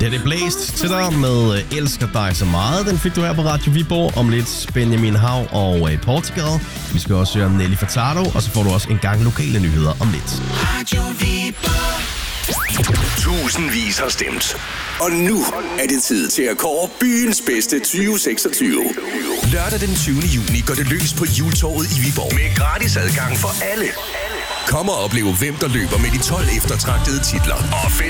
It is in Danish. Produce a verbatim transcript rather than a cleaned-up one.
Det er blæst til dig med Elsker dig så meget. Den fik du her på Radio Viborg. Om lidt Benjamin Hav og Portugal. Vi skal også høre om Nelly Furtado, og så får du også en gang lokale nyheder om lidt. Radio Viborg. Tusindvis har stemt. Og nu er det tid til at kåre byens bedste tyve seksogtyve. Lørdag den tyvende juni går det løs på Hjultorvet i Viborg med gratis adgang for alle. Kom og oplev, hvem der løber med de tolv eftertragtede titler. Og fest